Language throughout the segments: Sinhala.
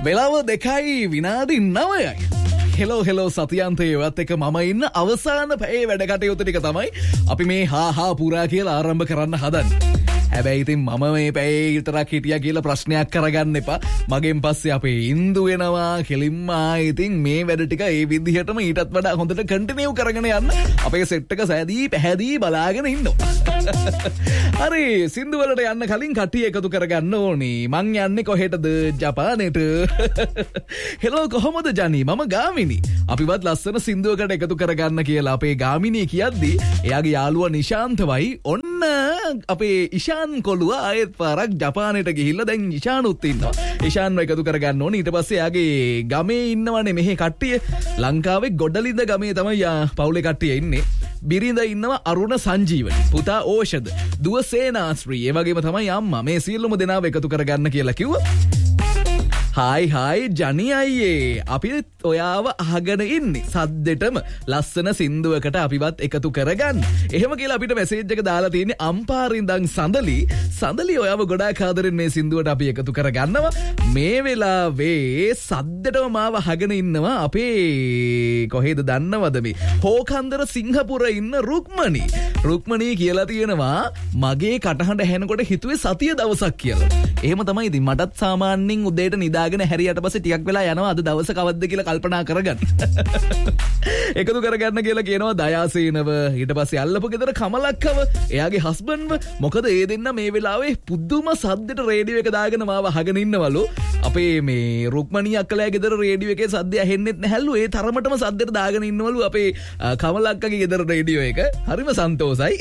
වෙලාව 2:09යි. හෙලෝ සතියන්තයේවත් එක මම ඉන්න අවසාන පැයේ වැඩ කටයුතු ටික තමයි අපි මේ හා පුරා කියලා ආරම්භ කරන්න හදන්නේ. හැබැයි ඉතින් මම මේ පැයේ විතරක් හිටියා කියලා ප්‍රශ්නයක් කරගන්න එපා. මගෙන් පස්සේ අපේ ඉන්දු වෙනවා කෙලින්ම ඉතින් මේ වැඩ ටික ඒ විදිහටම ඊටත් වඩා හොඳට කන්ටිනියු කරගෙන යන්න අපේ සෙට් එක සෑදී පැහැදී බලාගෙන ඉන්නවා. හරි සින්දු වලට යන්න කලින් කට්ටිය එකතු කරගන්න ඕනි. මං යන්නේ කොහෙටද? ජපානයට. හෙලෝ කොහොමද ජනි? මම ගාමිනී. අපිවත් ලස්සන සින්දුවකට එකතු කරගන්න කියලා අපේ ගාමිනී කියද්දි එයාගේ යාළුවා නිශාන්තවයි ඔන්න අපේ ඉෂාන් කොළුව ආයෙත් පාරක් ජපානයට ගිහිල්ලා දැන් ඉෂානුත් ඉන්නවා. ඉෂාන්ව එකතු කරගන්න ඕනේ. ඊට පස්සේ යාගේ ගමේ ඉන්නවනේ මෙහි කට්ටිය. ලංකාවේ ගොඩලින්ද ගමේ තමයි පවුලේ කට්ටිය ඉන්නේ. බිරිඳ ඉන්නවා අරුණ සංජීවනි. පුතා ඕෂධ. දුව සේනාශ්‍රී. ඒ වගේම තමයි අම්මා. මේ සියලුම දෙනාව එකතු කරගන්න කියලා කිව්වා. හායි ජනි අයියේ අපිත් ඔයාව අහගෙන ඉන්නේ සද්දෙටම ලස්සන සින්දුවකට අපිවත් එකතු කරගන්න. එහෙම කියලා අපිට මැසේජ් එක දාලා තියෙන්නේ අම්පාරින්දන් සඳලි ඔයාව ගොඩාක් ආදරෙන් මේ සින්දුවට අපි එකතු කරගන්නවා. මේ වෙලාවේ සද්දෙටම මාව අහගෙන ඉන්නවා අපේ කොහෙද දන්නවද මේ හෝකන්දර සිංහපුර ඉන්න රුක්මනී කියලා තියෙනවා මගේ කටහඬ ඇහෙනකොට හිතුවේ සතිය දවසක් කියලා. එහෙම තමයි ඉතින් මටත් සාමාන්‍යයෙන් උදේට නිදාගෙන හැරියට පස්සේ ටිකක් වෙලා යනවා අද දවස කවද්ද කියලා කල්පනා කරගන්න. එකතු කරගන්න කියලා කියනවා දයාසේනව. ඊට පස්සේ අල්ලපු ගෙදර කමලක්කව එයාගේ හස්බන්ඩ්ව. මොකද ඒ දෙන්න මේ වෙලාවේ පුදුම සද්දෙට රේඩියෝ එක දාගෙන මාව අහගෙන ඉන්නවලු. අපේ මේ රුක්මනී අක්කලා ගෙදර රේඩියෝ එකේ සද්දය ඇහෙන්නෙත් නැහැලු. ඒ තරමටම සද්දෙට දාගෙන ඉන්නවලු අපේ කමලක්කගේ ගෙදර රේඩියෝ එක. හරිම සන්තෝසයි.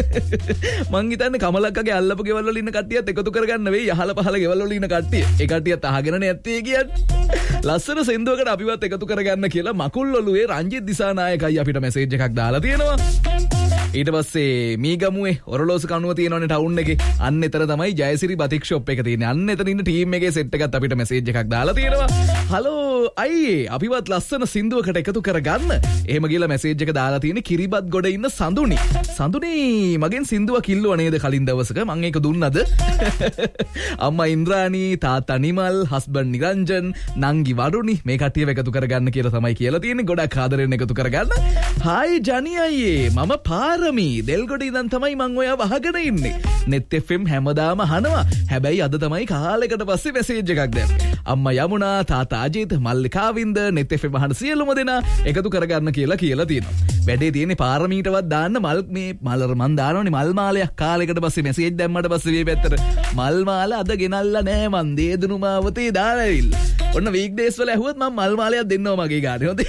මං හිතන්නේ කමලක්කගේ අල්ලපු ගෙවල් වල ඉන්න කට්ටියත් එකතු කරගන්න වෙයි. අහල පහල ගෙවල් වල ඉන්න කට්ටිය. ඒ කට්ටියත් අහගෙන නැත්තේ කියන්නේ. ලස්සන සින්දුවකට අපිවත් එකතු කරගන්න කියලා මකුල්ලොළුවේ රංජිත් දිසානායකයි අපිට මැසේජ් එකක් දාලා තියෙනවා. ඊට පස්සේ මීගමුවේ ඔරලෝසු කනුව තියෙනවනේ ටවුන් එකේ. අන්න එතන තමයි ජයසිරි බතික් ෂොප් එක තියෙන්නේ. අන්න එතන ඉන්න ටීම් එකේ සෙට් එකත් අපිට මැසේජ් එකක් දාලා තියෙනවා. හලෝ අයියේ අපිවත් ලස්සන සින්දුවකට එකතු කරගන්න. එහෙම කියලා මැසේජ් එක දාලා තියෙන්නේ කිරිබත් ගොඩ ඉන්න සඳුනි මගෙන් සින්දුවක් කිල්ලුවා නේද කලින් දවසක මම ඒක දුන්නද? අම්මා ඉන්ද්‍රාණී තාත්තා නිමල් හස්බන්ඩ් නිරංජන් නංගි වරුණි මේ කට්ටියව එකතු කරගන්න කියලා තමයි කියලා තියෙන්නේ. ගොඩක් ආදරෙන් එකතු කරගන්න. හායි ජනි අයියේ මම පාරමී දෙල්ගොඩ ඉඳන් තමයි මං ඔයාව අහගෙන ඉන්නේ. net fm හැමදාම අහනවා. හැබැයි අද තමයි කාලයකට පස්සේ මැසේජ් එකක් දැම්මේ. අම්මා යමුනා තාත්තා අජිත් මල්ලිකාවින්ද net fm අහන සියලුම දෙනා එකතු කරගන්න කියලා තියෙනවා. වැඩේ තියෙන්නේ පාරමීටවත් දාන්න මල් මන් දානවනේ මල් මාලයක් කාලයකට පස්සේ මැසේජ් දැම්මට පස්සේ මේ පැත්තට මල් මාල අද ගෙනල්ලා නෑ මන් දේදුණු මාවතේ දාලා ඉල්ල. ඔන්න වීක් ඩේස් වල ඇහුවත් මම මල් මාලයක් දෙන්නවා මගේ ගානේ හොඳේ.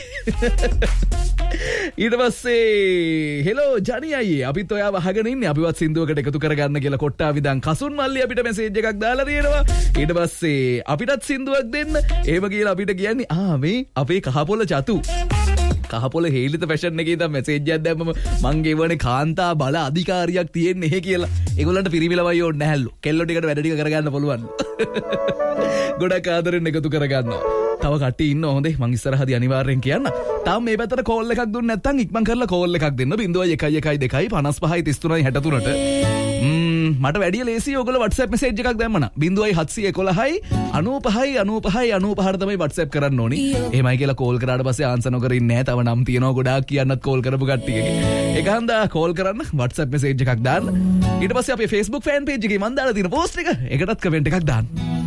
ඊට පස්සේ හෙලෝ ජනි අයියේ අපිත් ඔයාව අහගෙන ඉන්නේ අපිවත් සින්දුවකට එකතු කරගන්න කියලා කොට්ටාවිදන් කසුන් මල්ලි අපිට මැසේජ් එකක් දාලා තියෙනවා. ඊට පස්සේ අපිටත් සින්දුවක් දෙන්න එහෙම කියලා අපිට කියන්නේ මේ අපේ කහපොළ චතු කහපොළ හේලිත ෆැෂන් එකේ ඉඳන් මැසේජ් එකක් දැම්මම මං ගෙවන්නේ කාන්තා බල අධිකාරියක් තියෙන්නේ එහෙ කියලා. ඒගොල්ලන්ට පිරිමිලවයි ඕනේ නැහැලු. කෙල්ලෝ ටිකට වැඩ ටික කරගන්න පුළුවන්. ගොඩක් ආදරෙන් එකතු කරගන්නවා. තව කට්ටිය ඉන්න හොඳේ මං ඉස්සරහදී අනිවාර්යෙන් කියන්න. තාම මේ පැත්තට කෝල් එකක් දුන්නේ නැත්නම් ඉක්මන් කරලා කෝල් එකක් දෙන්න 0112 55 33 63ට. මට වැඩිය ලේසි ඔයගොල්ලෝ WhatsApp message එකක් දැම්මනම් 0711 95 95 95 තමයි WhatsApp කරන්න ඕනි. එහෙමයි කියලා කෝල් කරාට පස්සේ ආන්සර් නොකර ඉන්නේ නැහැ. තව නම් තියෙනවා ගොඩාක් කියන්නත් කෝල් කරපු කට්ටියගේ. ඒක හන්දා කෝල් කරන්න WhatsApp message එකක් දාන්න. ඊට පස්සේ අපේ Facebook fan page එකේ මම දාලා තියෙන post එක ඒකටත් කමෙන්ට් එකක් දාන්න.